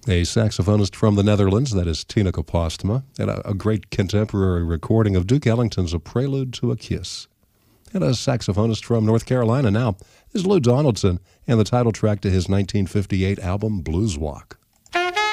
A saxophonist from the Netherlands, that is Tineke Postma, and a great contemporary recording of Duke Ellington's A Prelude to a Kiss. And a saxophonist from North Carolina now is Lou Donaldson, and the title track to his 1958 album Blues Walk.